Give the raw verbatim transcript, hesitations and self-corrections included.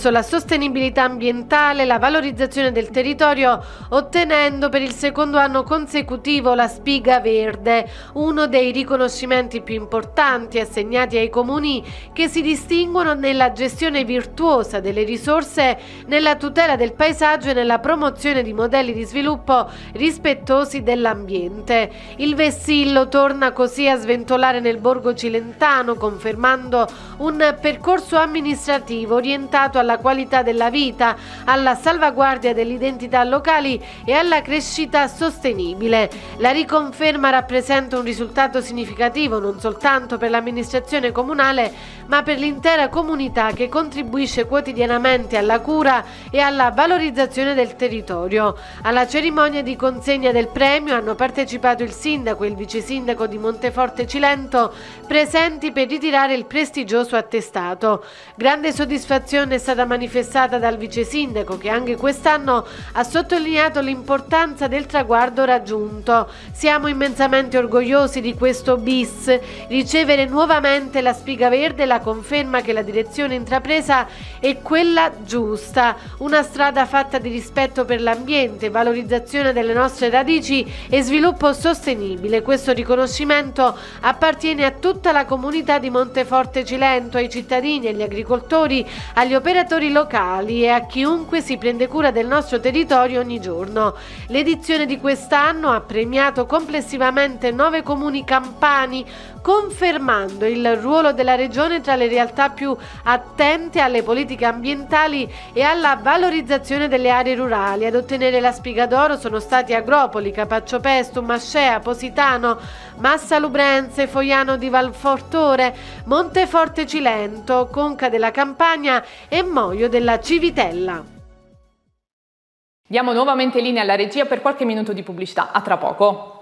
verso la sostenibilità ambientale e la valorizzazione del territorio, ottenendo per il secondo anno consecutivo la Spiga Verde, uno dei riconoscimenti più importanti assegnati ai comuni che si distinguono nella gestione virtuosa delle risorse, nella tutela del paesaggio e nella promozione di modelli di sviluppo rispettosi dell'ambiente. Il vessillo torna così a sventolare nel borgo cilentano, confermando un percorso amministrativo orientato alla qualità della vita, alla salvaguardia delle identità locali e alla crescita sostenibile. La riconferma rappresenta un risultato significativo non soltanto per l'amministrazione comunale, ma per l'intera comunità che contribuisce quotidianamente alla cura e alla valorizzazione del territorio. Alla cerimonia di consegna del premio hanno partecipato il sindaco e il vice sindaco di Monteforte Cilento, presenti per ritirare il prestigioso attestato. Grande soddisfazione è stata manifestata dal vice sindaco, che anche quest'anno ha sottolineato l'importanza del traguardo raggiunto. Siamo immensamente orgogliosi di questo bis. Ricevere nuovamente la Spiga Verde la conferma che la direzione intrapresa è quella giusta, una strada fatta di rispetto per l'ambiente, valorizzazione delle nostre radici e sviluppo sostenibile. Questo riconoscimento appartiene a tutta la comunità di Monteforte Cilento, ai cittadini, agli agricoltori, agli operatori locali e a chiunque si prende cura del nostro territorio ogni giorno. L'edizione di quest'anno ha premiato complessivamente nove comuni campani, confermando il ruolo della regione tra le realtà più attente alle politiche ambientali e alla valorizzazione delle aree rurali. Ad ottenere la Spiga d'Oro sono stati Agropoli, Capaccio Pestum, Mascea, Positano, Massa Lubrense, Foiano di Valfortore, Monteforte Cilento, Conca della Campania e Moio della Civitella. Diamo nuovamente linea alla regia per qualche minuto di pubblicità. A tra poco.